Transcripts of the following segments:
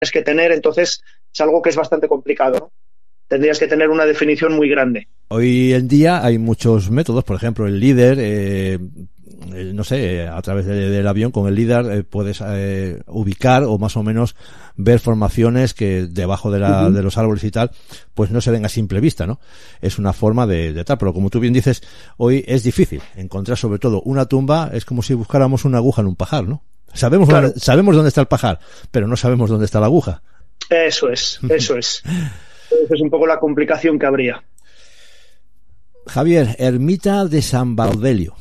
que tener, entonces es algo que es bastante complicado, ¿no? Tendrías que tener una definición muy grande. Hoy en día hay muchos métodos, por ejemplo, el LiDAR, no sé, a través del avión con el LiDAR puedes ubicar o más o menos ver formaciones que debajo de los árboles y tal, pues no se ven a simple vista, ¿no? Es una forma de tal, pero como tú bien dices, hoy es difícil encontrar sobre todo una tumba, es como si buscáramos una aguja en un pajar, ¿no? Sabemos dónde está el pajar, pero no sabemos dónde está la aguja. Eso es. Esa es un poco la complicación que habría. Javier, Ermita de San Baudelio.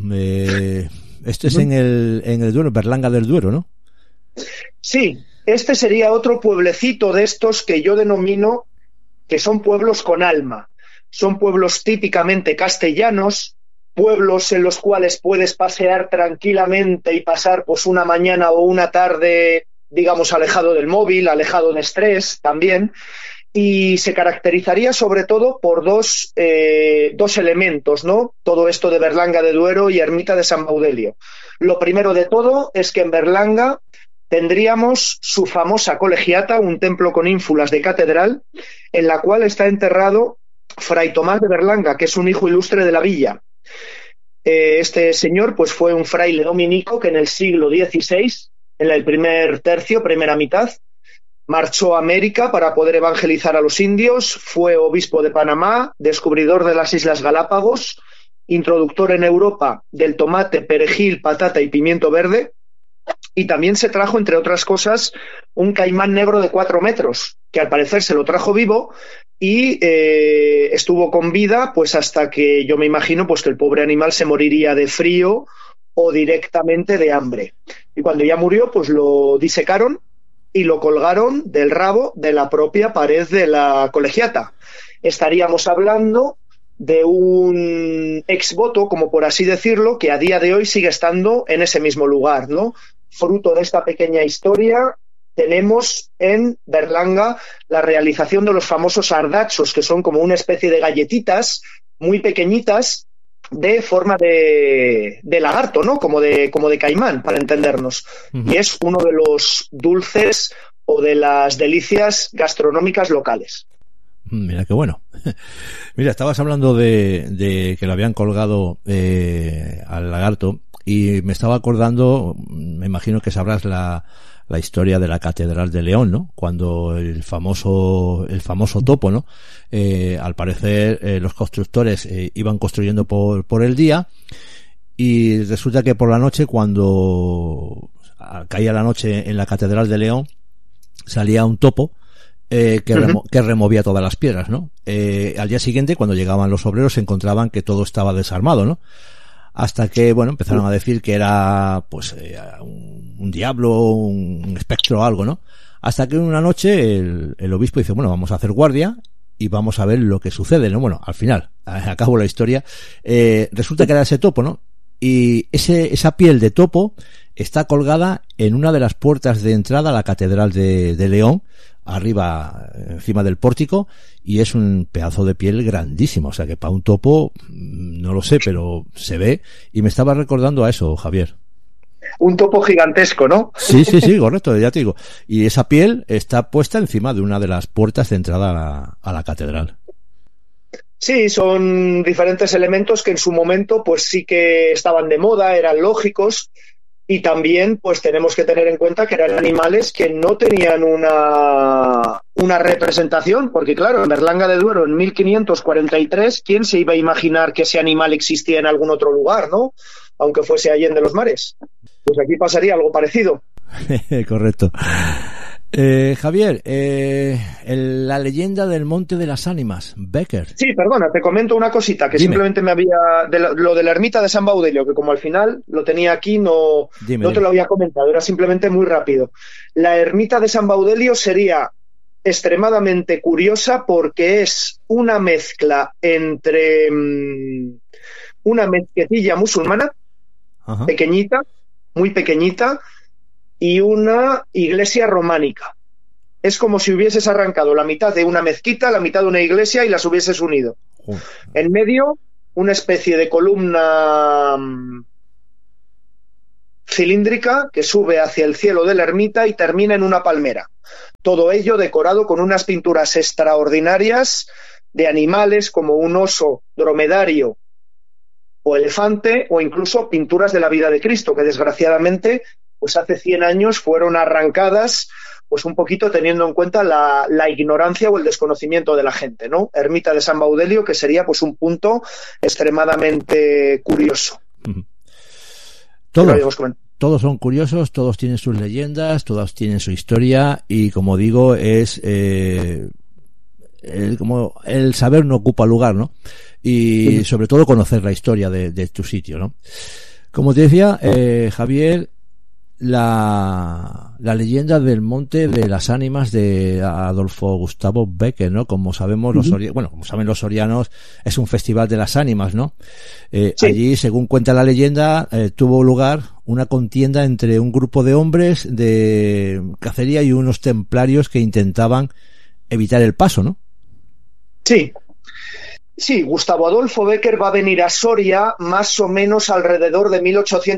Esto es en el Duero, Berlanga del Duero, ¿no? Sí, este sería otro pueblecito de estos que yo denomino que son pueblos con alma. Son pueblos típicamente castellanos, pueblos en los cuales puedes pasear tranquilamente y pasar pues una mañana o una tarde, digamos, alejado del móvil, alejado de estrés también. Y se caracterizaría sobre todo por dos elementos, ¿no? Todo esto de Berlanga de Duero y Ermita de San Baudelio. Lo primero de todo es que en Berlanga tendríamos su famosa colegiata, un templo con ínfulas de catedral, en la cual está enterrado Fray Tomás de Berlanga, que es un hijo ilustre de la villa. Este señor pues fue un fraile dominico que en el siglo XVI, en el primer tercio, primera mitad, marchó a América para poder evangelizar a los indios, fue obispo de Panamá, descubridor de las Islas Galápagos, introductor en Europa del tomate, perejil, patata y pimiento verde, y también se trajo, entre otras cosas, un caimán negro de 4 metros, que al parecer se lo trajo vivo y estuvo con vida pues hasta que yo me imagino pues que el pobre animal se moriría de frío o directamente de hambre. Y cuando ya murió, pues lo disecaron y lo colgaron del rabo de la propia pared de la colegiata. Estaríamos hablando de un exvoto, como por así decirlo, que a día de hoy sigue estando en ese mismo lugar, ¿no? Fruto de esta pequeña historia, tenemos en Berlanga la realización de los famosos ardachos, que son como una especie de galletitas muy pequeñitas, de forma de lagarto, ¿no? Como de caimán, para entendernos. Y es uno de los dulces o de las delicias gastronómicas locales. Mira qué bueno. Mira, estabas hablando de que lo habían colgado al lagarto y me estaba acordando, me imagino que sabrás la historia de la Catedral de León, ¿no? Cuando el famoso topo, ¿no? Al parecer los constructores iban construyendo por el día y resulta que por la noche, cuando caía la noche en la Catedral de León, salía un topo que removía todas las piedras, ¿no? Al día siguiente, cuando llegaban los obreros, se encontraban que todo estaba desarmado, ¿no? Hasta que, bueno, empezaron a decir que era, pues, un diablo, un espectro o algo, ¿no? Hasta que una noche el obispo dice, bueno, vamos a hacer guardia y vamos a ver lo que sucede, ¿no? Bueno, al final, acabo la historia, resulta que era ese topo, ¿no? Y esa piel de topo está colgada en una de las puertas de entrada a la Catedral de León, arriba, encima del pórtico, y es un pedazo de piel grandísimo, o sea que para un topo, no lo sé, pero se ve, y me estaba recordando a eso, Javier. Un topo gigantesco, ¿no? Sí, correcto, ya te digo. Y esa piel está puesta encima de una de las puertas de entrada a la catedral. Sí, son diferentes elementos que en su momento pues sí que estaban de moda, eran lógicos, y también pues tenemos que tener en cuenta que eran animales que no tenían una representación, porque claro, en Berlanga de Duero en 1543, ¿quién se iba a imaginar que ese animal existía en algún otro lugar, ¿no? Aunque fuese Allende los Mares. Pues aquí pasaría algo parecido. Correcto. Javier, la leyenda del Monte de las Ánimas, Becker. Sí, perdona, te comento una cosita que Dime. Simplemente me había... lo de la ermita de San Baudelio, que como al final lo tenía aquí, no te lo había comentado, era simplemente muy rápido. La ermita de San Baudelio sería extremadamente curiosa porque es una mezcla entre una mezquitilla musulmana, Ajá. pequeñita, muy pequeñita, y una iglesia románica. Es como si hubieses arrancado la mitad de una mezquita, la mitad de una iglesia y las hubieses unido. En medio, una especie de columna cilíndrica que sube hacia el cielo de la ermita y termina en una palmera. Todo ello decorado con unas pinturas extraordinarias de animales como un oso dromedario o elefante, o incluso pinturas de la vida de Cristo, que desgraciadamente pues hace 100 años fueron arrancadas, pues un poquito teniendo en cuenta la ignorancia o el desconocimiento de la gente, ¿no? Ermita de San Baudelio, que sería pues un punto extremadamente curioso. Todos son curiosos, todos tienen sus leyendas, todos tienen su historia, y como digo, es como el saber no ocupa lugar, ¿no? Y sobre todo conocer la historia de tu sitio, ¿no? Como te decía, Javier, la leyenda del Monte de las Ánimas de Adolfo Gustavo Bécquer, ¿no? Como sabemos como saben los sorianos, es un festival de las ánimas, ¿no? Sí. Allí, según cuenta la leyenda, tuvo lugar una contienda entre un grupo de hombres de cacería y unos templarios que intentaban evitar el paso, ¿no? Sí. Sí, Gustavo Adolfo Bécquer va a venir a Soria más o menos alrededor de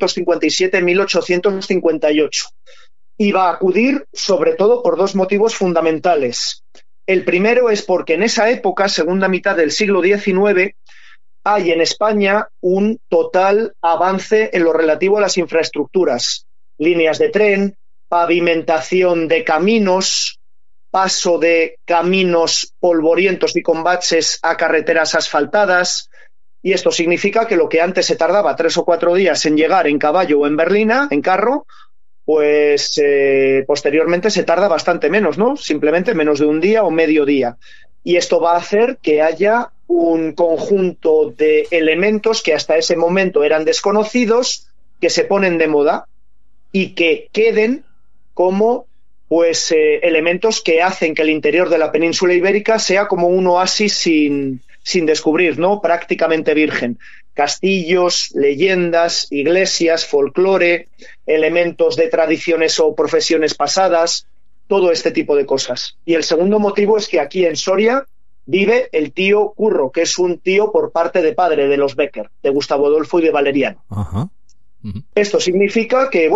1857-1858 y va a acudir sobre todo por dos motivos fundamentales. El primero es porque en esa época, segunda mitad del siglo XIX, hay en España un total avance en lo relativo a las infraestructuras, líneas de tren, pavimentación de caminos, paso de caminos polvorientos y con baches a carreteras asfaltadas, y esto significa que lo que antes se tardaba 3 o 4 días en llegar en caballo o en berlina, en carro, pues posteriormente se tarda bastante menos, ¿no? Simplemente menos de un día o medio día. Y esto va a hacer que haya un conjunto de elementos que hasta ese momento eran desconocidos, que se ponen de moda y que queden como elementos que hacen que el interior de la península ibérica sea como un oasis sin descubrir, ¿no? Prácticamente virgen. Castillos, leyendas, iglesias, folclore, elementos de tradiciones o profesiones pasadas, todo este tipo de cosas. Y el segundo motivo es que aquí en Soria vive el tío Curro, que es un tío por parte de padre de los Bécquer, de Gustavo Adolfo y de Valeriano. Ajá. Esto significa que,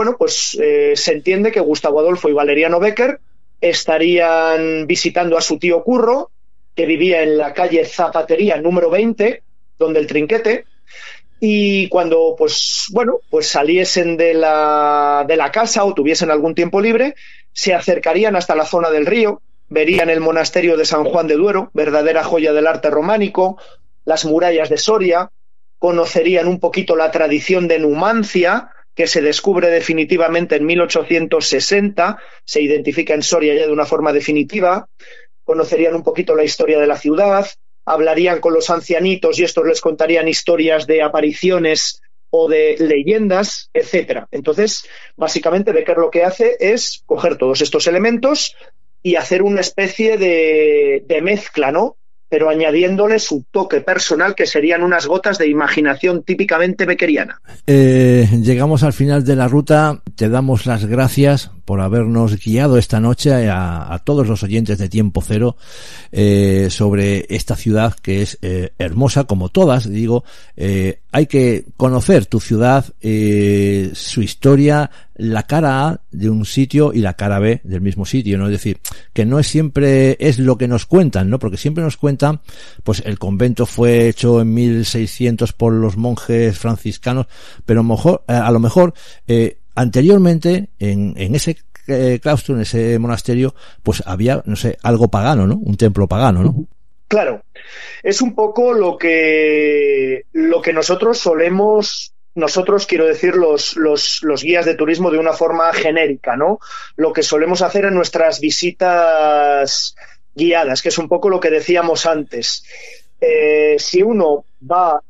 se entiende que Gustavo Adolfo y Valeriano Bécquer estarían visitando a su tío Curro, que vivía en la calle Zapatería número 20, donde el Trinquete, y cuando saliesen de la casa o tuviesen algún tiempo libre, se acercarían hasta la zona del río, verían el monasterio de San Juan de Duero, verdadera joya del arte románico, las murallas de Soria, conocerían un poquito la tradición de Numancia, que se descubre definitivamente en 1860, se identifica en Soria ya de una forma definitiva, conocerían un poquito la historia de la ciudad, hablarían con los ancianitos y estos les contarían historias de apariciones o de leyendas, etcétera. Entonces, básicamente, Bécquer lo que hace es coger todos estos elementos y hacer una especie de mezcla, ¿no? Pero añadiéndole su toque personal, que serían unas gotas de imaginación típicamente beckeriana. Llegamos al final de la ruta. Te damos las gracias por habernos guiado esta noche a todos los oyentes de Tiempo Cero sobre esta ciudad que es hermosa, como todas, digo. Hay que conocer tu ciudad, su historia, la cara A de un sitio y la cara B del mismo sitio, ¿no? Es decir, que no es siempre es lo que nos cuentan, ¿no? Porque siempre nos cuentan, pues el convento fue hecho en 1600 por los monjes franciscanos, pero a lo mejor anteriormente en ese claustro, en ese monasterio, pues había, no sé, algo pagano, ¿no? Un templo pagano, ¿no? Claro, es un poco lo que nosotros solemos, quiero decir, los guías de turismo de una forma genérica, ¿no? Lo que solemos hacer en nuestras visitas guiadas, que es un poco lo que decíamos antes. Si uno va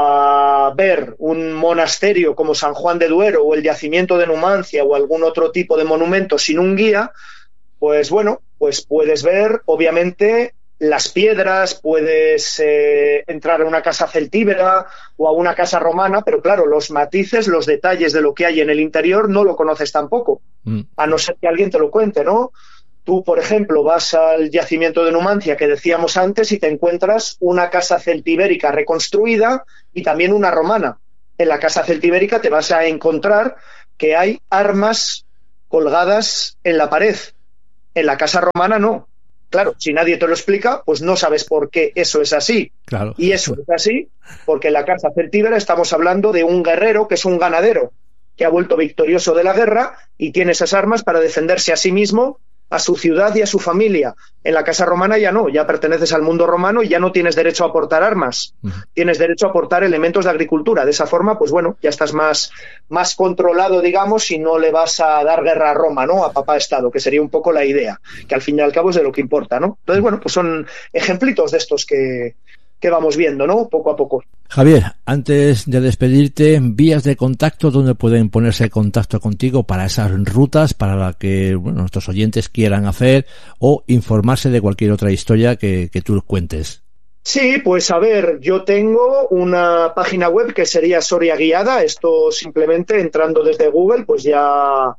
a ver un monasterio como San Juan de Duero o el yacimiento de Numancia o algún otro tipo de monumento sin un guía, pues puedes ver, obviamente, las piedras, puedes entrar a una casa celtíbera o a una casa romana, pero claro, los matices, los detalles de lo que hay en el interior no lo conoces tampoco, a no ser que alguien te lo cuente, ¿no? Tú, por ejemplo, vas al yacimiento de Numancia que decíamos antes y te encuentras una casa celtibérica reconstruida y también una romana. En la casa celtibérica te vas a encontrar que hay armas colgadas en la pared. En la casa romana no. Claro, si nadie te lo explica, pues no sabes por qué eso es así. Claro. Y eso es así porque en la casa celtíbera estamos hablando de un guerrero que es un ganadero, que ha vuelto victorioso de la guerra y tiene esas armas para defenderse a sí mismo, a su ciudad y a su familia. En la casa romana ya no, ya perteneces al mundo romano y ya no tienes derecho a portar armas. Tienes derecho a portar elementos de agricultura. De esa forma, pues bueno, ya estás más controlado, digamos, y no le vas a dar guerra a Roma, ¿no? A papá Estado, que sería un poco la idea, que al fin y al cabo es de lo que importa, ¿no? Entonces, bueno, pues son ejemplitos de estos que vamos viendo, ¿no? Poco a poco. Javier, antes de despedirte, vías de contacto donde pueden ponerse en contacto contigo para esas rutas, para la que nuestros oyentes quieran hacer o informarse de cualquier otra historia que tú cuentes. Sí, pues a ver, yo tengo una página web que sería Soria Guiada. Esto simplemente entrando desde Google, pues ya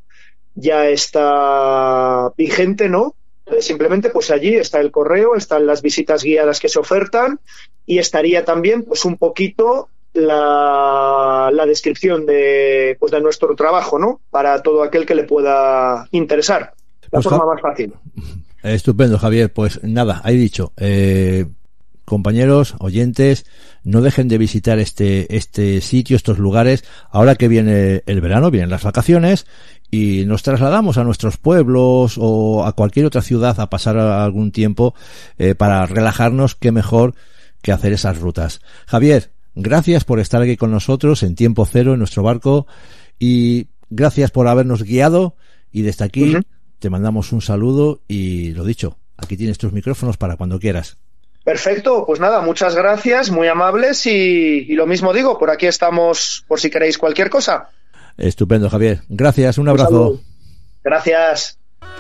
está vigente, ¿no? Simplemente pues allí está el correo, están las visitas guiadas que se ofertan y estaría también pues un poquito la descripción de nuestro trabajo, ¿no? Para todo aquel que le pueda interesar. La forma más fácil. Estupendo, Javier. Pues nada, ahí dicho. Compañeros, oyentes, no dejen de visitar este sitio, estos lugares. Ahora que viene el verano, vienen las vacaciones y nos trasladamos a nuestros pueblos o a cualquier otra ciudad a pasar algún tiempo para relajarnos. Qué mejor que hacer esas rutas. Javier, gracias por estar aquí con nosotros en Tiempo Cero, en nuestro barco, y gracias por habernos guiado, y desde aquí te mandamos un saludo y lo dicho, aquí tienes tus micrófonos para cuando quieras. Perfecto, pues nada, muchas gracias, muy amables y lo mismo digo, por aquí estamos por si queréis cualquier cosa. Estupendo, Javier. Gracias, un abrazo. Gracias.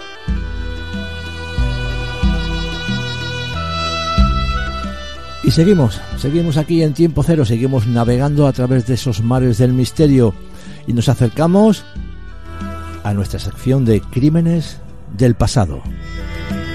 Y seguimos aquí en Tiempo Cero, seguimos navegando a través de esos mares del misterio y nos acercamos a nuestra sección de Crímenes del Pasado.